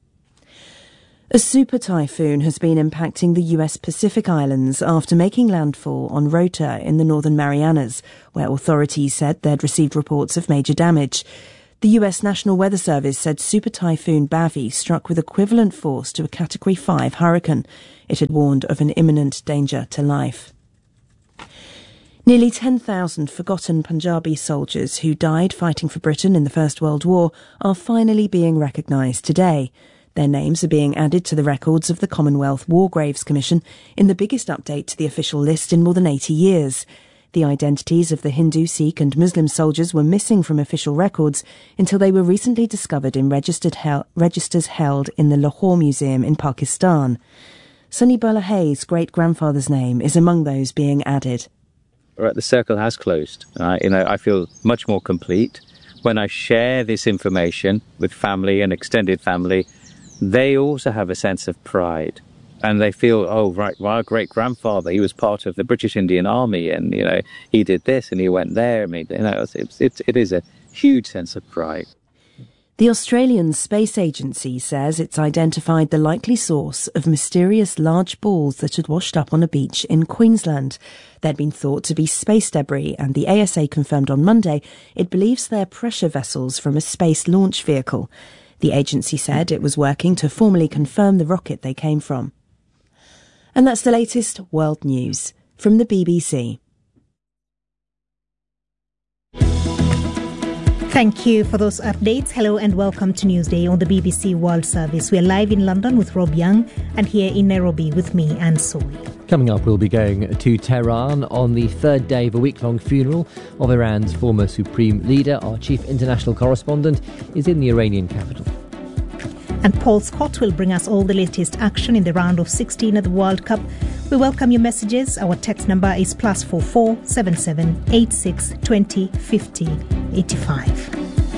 A super typhoon has been impacting the US Pacific Islands after making landfall on Rota in the Northern Marianas, where authorities said they'd received reports of major damage. The US National Weather Service said super typhoon Bavi struck with equivalent force to a Category 5 hurricane. It had warned of an imminent danger to life. Nearly 10,000 forgotten Punjabi soldiers who died fighting for Britain in the First World War are finally being recognised today. Their names are being added to the records of the Commonwealth War Graves Commission in the biggest update to the official list in more than 80 years. The identities of the Hindu, Sikh and Muslim soldiers were missing from official records until they were recently discovered in registers held in the Lahore Museum in Pakistan. Sunny Hay's great-grandfather's name is among those being added. Right, the circle has closed. I feel much more complete. When I share this information with family and extended family, they also have a sense of pride. And they feel, oh, right, well, our great-grandfather, he was part of the British Indian Army and, he did this and he went there. I mean, it is a huge sense of pride. The Australian Space Agency says it's identified the likely source of mysterious large balls that had washed up on a beach in Queensland. They'd been thought to be space debris, and the ASA confirmed on Monday it believes they're pressure vessels from a space launch vehicle. The agency said it was working to formally confirm the rocket they came from. And that's the latest world news from the BBC. Thank you for those updates. Hello and welcome to Newsday on the BBC World Service. We're live in London with Rob Young and here in Nairobi with me, Anne Soy. Coming up, we'll be going to Tehran on the third day of a week-long funeral of Iran's former supreme leader. Our chief international correspondent is in the Iranian capital. And Paul Scott will bring us all the latest action in the round of 16 of the World Cup. We welcome your messages. Our text number is +44 77 86 20 50 85.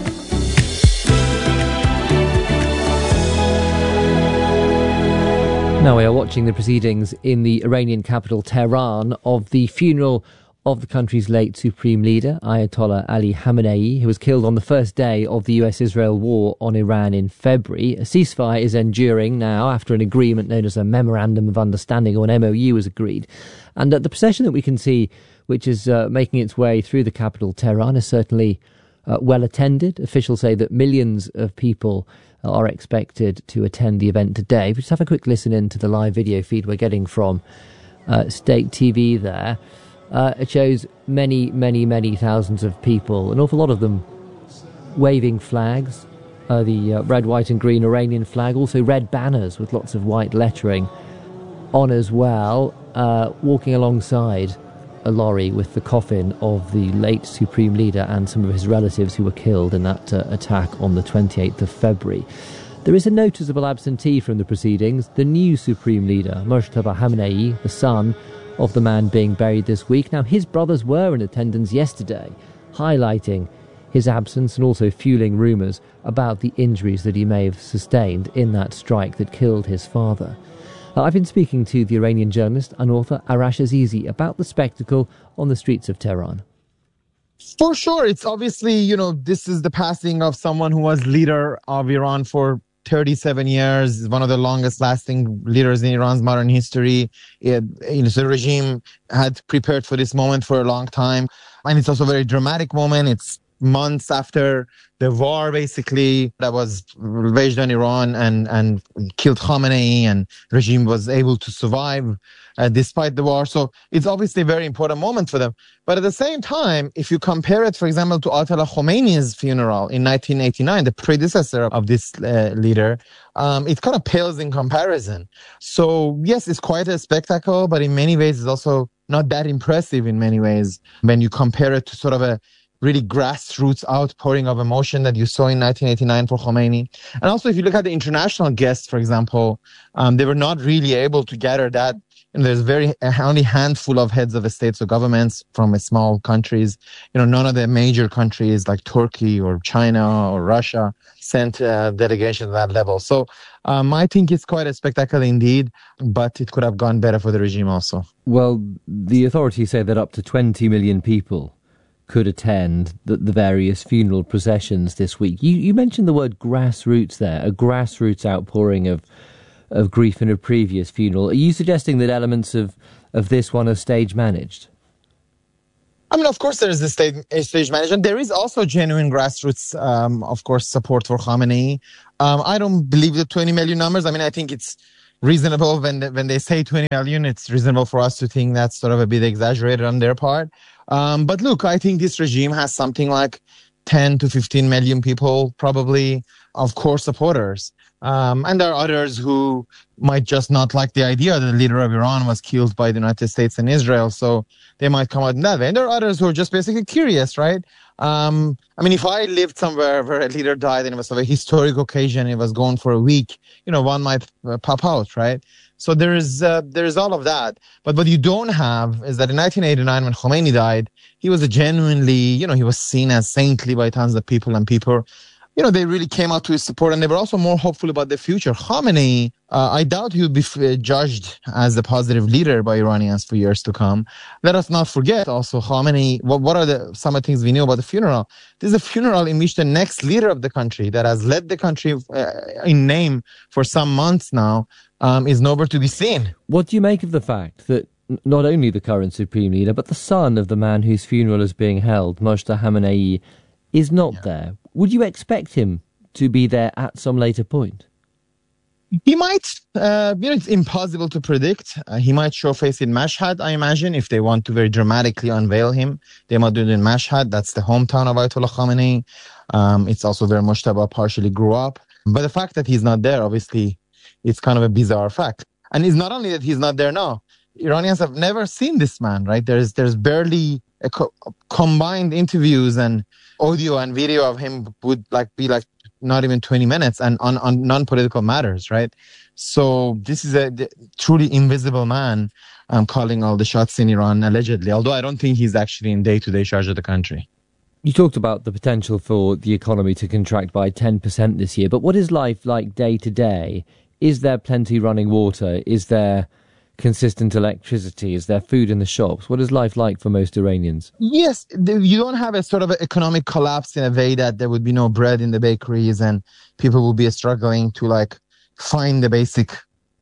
Now we are watching the proceedings in the Iranian capital Tehran of the funeral of the country's late supreme leader, Ayatollah Ali Khamenei, who was killed on the first day of the US-Israel war on Iran in February. A ceasefire is enduring now after an agreement known as a Memorandum of Understanding, or an MOU, was agreed. And the procession that we can see, which is making its way through the capital Tehran, is certainly well attended. Officials say that millions of people are expected to attend the event today. Just have a quick listen in to the live video feed we're getting from State TV there. It shows many, many, many thousands of people, an awful lot of them waving flags, the red, white and green Iranian flag, also red banners with lots of white lettering on as well, walking alongside a lorry with the coffin of the late supreme leader and some of his relatives who were killed in that attack on the 28th of February. There is a noticeable absentee from the proceedings. The new supreme leader, Mojtaba Khamenei, the son of the man being buried this week. Now, his brothers were in attendance yesterday, highlighting his absence and also fueling rumours about the injuries that he may have sustained in that strike that killed his father. I've been speaking to the Iranian journalist and author Arash Azizi about the spectacle on the streets of Tehran. For sure, it's obviously, this is the passing of someone who was leader of Iran for 37 years, one of the longest lasting leaders in Iran's modern history. The regime had prepared for this moment for a long time. And it's also a very dramatic moment. It's months after the war, basically, that was waged on Iran and killed Khamenei, and regime was able to survive despite the war. So it's obviously a very important moment for them. But at the same time, if you compare it, for example, to Ayatollah Khomeini's funeral in 1989, the predecessor of this leader, it kind of pales in comparison. So yes, it's quite a spectacle, but in many ways it's also not that impressive in many ways when you compare it to sort of a really grassroots outpouring of emotion that you saw in 1989 for Khomeini. And also, if you look at the international guests, for example, they were not really able to gather that. And there's only handful of heads of states or governments from small countries. None of the major countries like Turkey or China or Russia sent delegations at that level. So I think it's quite a spectacle indeed, but it could have gone better for the regime also. Well, the authorities say that up to 20 million people could attend the various funeral processions this week. You mentioned the word grassroots there, a grassroots outpouring of grief in a previous funeral. Are you suggesting that elements of this one are stage managed? I mean, of course, there is the stage management. There is also genuine grassroots, of course, support for Khamenei. I don't believe the 20 million numbers. I mean, I think it's reasonable when they say 20 million. It's reasonable for us to think that's sort of a bit exaggerated on their part. But look, I think this regime has something like 10 to 15 million people, probably, of course, supporters. And there are others who might just not like the idea that the leader of Iran was killed by the United States and Israel. So they might come out in that way. And there are others who are just basically curious, right? I mean, if I lived somewhere where a leader died and it was a historic occasion, it was gone for a week, one might pop out, right? So there is all of that. But what you don't have is that in 1989, when Khomeini died, he was a genuinely, he was seen as saintly by tons of people, and people, they really came out to his support, and they were also more hopeful about the future. Khamenei, I doubt he would be judged as a positive leader by Iranians for years to come. Let us not forget also Khamenei, what are some of the things we knew about the funeral? This is a funeral in which the next leader of the country that has led the country in name for some months now is nowhere to be seen. What do you make of the fact that not only the current supreme leader, but the son of the man whose funeral is being held, Mojtaba Khamenei, is not there? Would you expect him to be there at some later point? He might. It's impossible to predict. He might show face in Mashhad, I imagine, if they want to very dramatically unveil him. They might do it in Mashhad. That's the hometown of Ayatollah Khamenei. It's also where Mojtaba partially grew up. But the fact that he's not there, obviously, it's kind of a bizarre fact. And it's not only that he's not there now. Iranians have never seen this man, right? There's barely combined interviews and audio and video of him would be not even 20 minutes and on non-political matters, right? So this is a truly invisible man calling all the shots in Iran, allegedly, although I don't think he's actually in day-to-day charge of the country. You talked about the potential for the economy to contract by 10% this year, but what is life like day to day? Is there plenty running water? Is there consistent electricity? Is there food in the shops? What is life like for most Iranians? Yes, you don't have a sort of economic collapse in a way that there would be no bread in the bakeries and people will be struggling to find the basic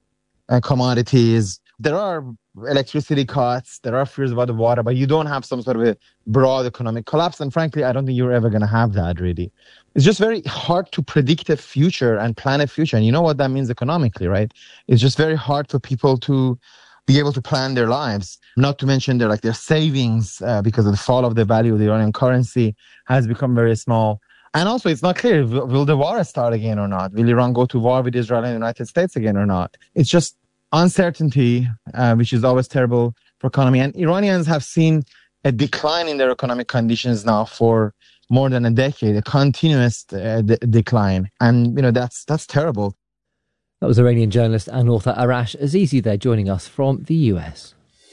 commodities. There are electricity cuts, there are fears about the water, but you don't have some sort of a broad economic collapse. And frankly, I don't think you're ever going to have that, really. It's just very hard to predict a future and plan a future. And you know what that means economically, right? It's just very hard for people to be able to plan their lives. Not to mention their savings because of the fall of the value of the Iranian currency has become very small. And also, it's not clear, will the war start again or not? Will Iran go to war with Israel and the United States again or not? It's just uncertainty, which is always terrible for economy. And Iranians have seen a decline in their economic conditions now for more than a decade, a continuous decline. And, that's terrible. That was Iranian journalist and author Arash Azizi there joining us from the US.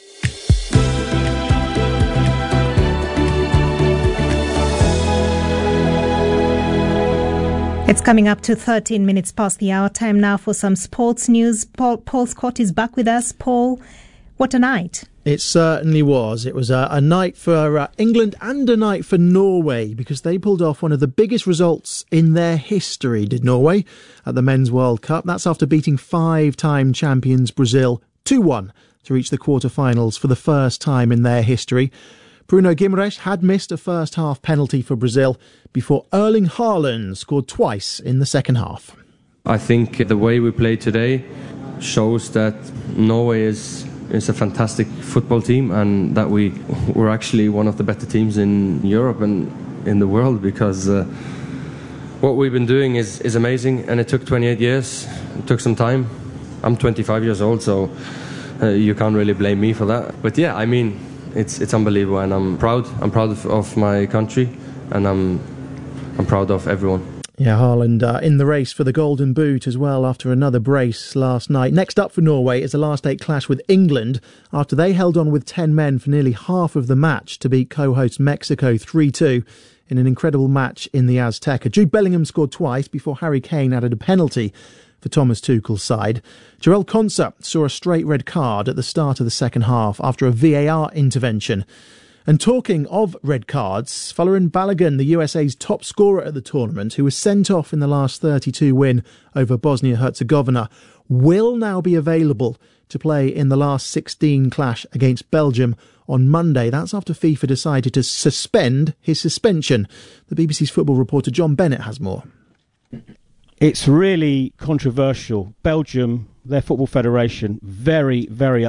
It's coming up to 13 minutes past the hour. Time now for some sports news. Paul Scott is back with us. Paul, what a night. It certainly was. It was a night for England and a night for Norway because they pulled off one of the biggest results in their history, did Norway, at the Men's World Cup. That's after beating five-time champions Brazil 2-1 to reach the quarter-finals for the first time in their history. Bruno Guimaraes had missed a first-half penalty for Brazil before Erling Haaland scored twice in the second half. I think the way we played today shows that Norway is a fantastic football team and that we're actually one of the better teams in Europe and in the world because what we've been doing is amazing and it took 28 years. It took some time. I'm 25 years old, so you can't really blame me for that. But yeah, I mean, it's unbelievable, and I'm proud. I'm proud of my country, and I'm proud of everyone. Yeah, Haaland in the race for the Golden Boot as well after another brace last night. Next up for Norway is a last 8 clash with England after they held on with 10 men for nearly half of the match to beat co-host Mexico 3-2 in an incredible match in the Azteca. Jude Bellingham scored twice before Harry Kane added a penalty for Thomas Tuchel's side. Jarell Konsa saw a straight red card at the start of the second half after a VAR intervention. And talking of red cards, Folarin Balogun, the USA's top scorer at the tournament, who was sent off in the last 32 win over Bosnia-Herzegovina, will now be available to play in the last 16 clash against Belgium on Monday. That's after FIFA decided to suspend his suspension. The BBC's football reporter John Bennett has more. It's really controversial. Belgium, their football federation, very, very